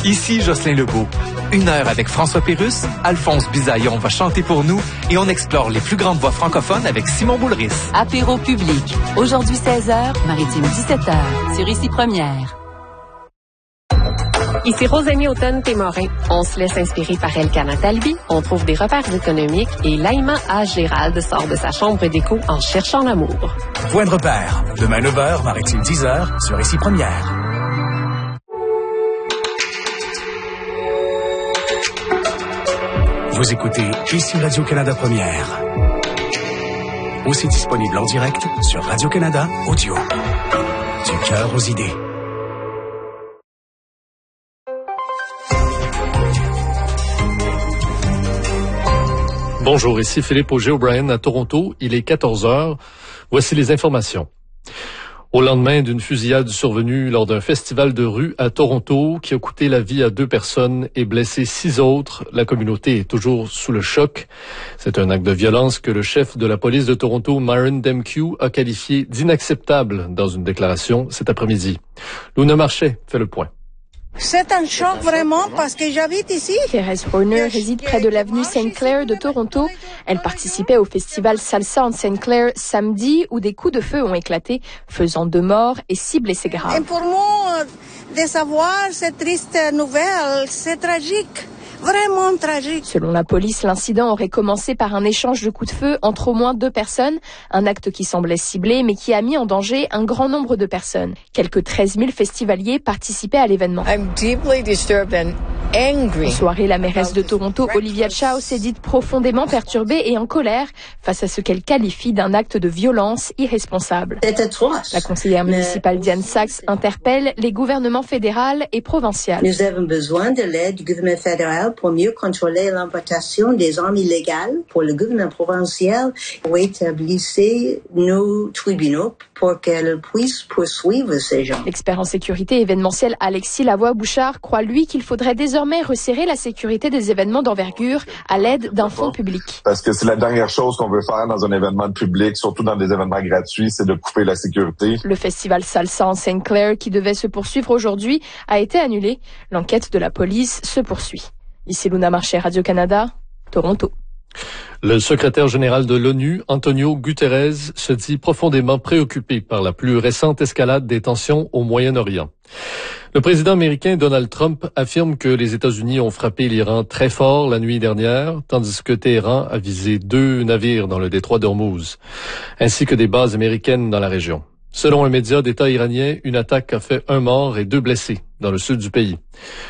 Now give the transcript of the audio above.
Ici Jocelyn Legault. 1 heure avec François Pérusse, Alphonse Bisaillon va chanter pour nous et on explore les plus grandes voix francophones avec Simon Boulris. Apéro public. Aujourd'hui 16h, Maritime 17h, sur Ici Première. Ici Rosamie Automne-Témorin. On se laisse inspirer par Elkana Talbi, on trouve des repères économiques et Laïma A. Gérald sort de sa chambre d'écho en cherchant l'amour. Point de repère. Demain 9h, Maritime 10h, sur Ici Première. Vous écoutez Ici Radio-Canada Première. Aussi disponible en direct sur Radio-Canada Audio. Du cœur aux idées. Bonjour, ici Philippe Auger-O'Brien à Toronto. Il est 14h. Voici les informations. Au lendemain d'une fusillade survenue lors d'un festival de rue à Toronto qui a coûté la vie à 2 personnes et blessé 6 autres, la communauté est toujours sous le choc. C'est un acte de violence que le chef de la police de Toronto, Myron Demkiw, a qualifié d'inacceptable dans une déclaration cet après-midi. Luna Marchais fait le point. C'est un choc vraiment parce que j'habite ici. Thérèse Horner réside près de l'avenue St. Clair de Toronto. Elle participait au festival Salsa en St. Clair samedi où des coups de feu ont éclaté, faisant 2 morts et 6 blessés graves. Et pour moi, de savoir cette triste nouvelle, c'est tragique. Vraiment tragique. Selon la police, l'incident aurait commencé par un échange de coups de feu entre au moins 2 personnes, un acte qui semblait ciblé mais qui a mis en danger un grand nombre de personnes. Quelques 13 000 festivaliers participaient à l'événement. I'm deeply disturbed and angry. En soirée, la mairesse de Toronto, Olivia Chow, s'est dite profondément perturbée et en colère face à ce qu'elle qualifie d'un acte de violence irresponsable. C'est atroce. La conseillère municipale Diane Sachs interpelle les gouvernements fédéral et provincial. Nous avons besoin de l'aide du gouvernement fédéral pour mieux contrôler l'importation des armes illégales, pour le gouvernement provincial, pour établir nos tribunaux pour qu'elles puissent poursuivre ces gens. L'expert en sécurité événementielle Alexis Lavoie-Bouchard croit, lui, qu'il faudrait désormais resserrer la sécurité des événements d'envergure à l'aide d'un fonds public. Parce que c'est la dernière chose qu'on veut faire dans un événement public, surtout dans des événements gratuits, c'est de couper la sécurité. Le festival Salsa en St. Clair, qui devait se poursuivre aujourd'hui, a été annulé. L'enquête de la police se poursuit. Ici Luna Marchais, Radio-Canada, Toronto. Le secrétaire général de l'ONU, Antonio Guterres, se dit profondément préoccupé par la plus récente escalade des tensions au Moyen-Orient. Le président américain Donald Trump affirme que les États-Unis ont frappé l'Iran très fort la nuit dernière, tandis que Téhéran a visé 2 navires dans le détroit d'Ormuz, ainsi que des bases américaines dans la région. Selon un média d'État iranien, une attaque a fait 1 mort et 2 blessés dans le sud du pays.